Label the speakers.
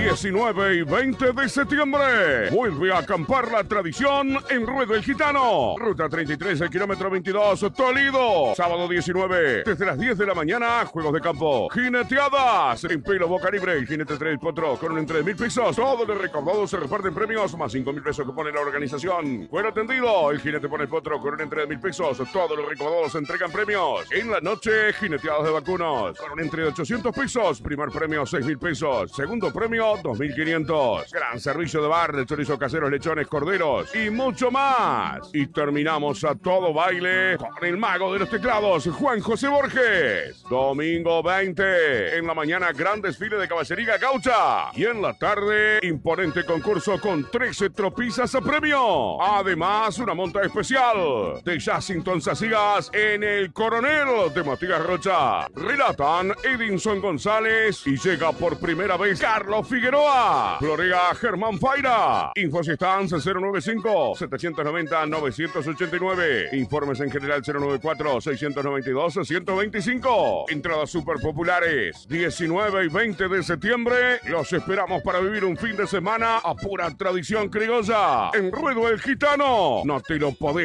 Speaker 1: 19 y 20 de septiembre. Vuelve a acampar la tradición en Ruedo el Gitano. Ruta 33, el kilómetro 22, Toledo. Sábado 19, desde las 10 de la mañana, juegos de campo. Jineteadas en Pelo Boca Libre. El jinete 3 Potro con un entre de 1.000 pesos. Todos los recaudados se reparten premios, más 5.000 pesos que pone la organización. Cuero atendido. El jinete pone el Potro con un entre de 1.000 pesos. Todos los recaudados se entregan premios. En la noche, jineteados de vacunos con un entre de 800 pesos. Primer premio, 6.000 pesos. Segundo premio, 2.500. Gran servicio de bar de chorizos caseros, lechones, corderos y mucho más. Y terminamos a todo baile con el mago de los teclados, Juan José Borges. Domingo 20, en la mañana, gran desfile de caballería gaucha. Y en la tarde, imponente concurso con 13 tropizas a premio. Además, una monta especial de Jacinton Sacías en el Coronel de Matías Rocha. Relatan Edinson González y llega por primera vez Carlos Figueroa. Florea Germán Faira. Infosistans 095-790-989. Informes en general 094-692-125. Entradas super populares. 19 y 20 de septiembre. Los esperamos para vivir un fin de semana a pura tradición criolla. En Ruedo el Gitano. No te lo podés